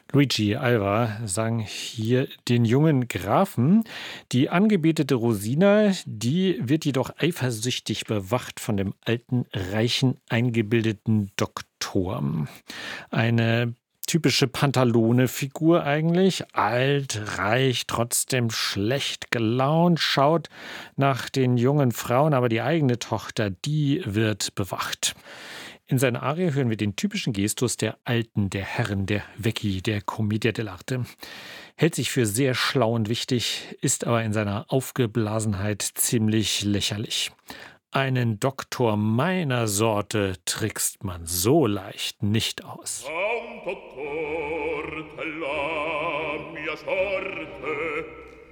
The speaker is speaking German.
Luigi Alva sang hier den jungen Grafen. Die angebetete Rosina, die wird jedoch eifersüchtig bewacht von dem alten, reichen, eingebildeten Doktor. Eine typische Pantalone-Figur eigentlich. Alt, reich, trotzdem schlecht gelaunt, schaut nach den jungen Frauen, aber die eigene Tochter, die wird bewacht. In seiner Arie hören wir den typischen Gestus der Alten, der Herren, der Vecchi, der Commedia dell'arte. Hält sich für sehr schlau und wichtig, ist aber in seiner Aufgeblasenheit ziemlich lächerlich. Einen Doktor meiner Sorte trickst man so leicht nicht aus. A un dottore della mia sorte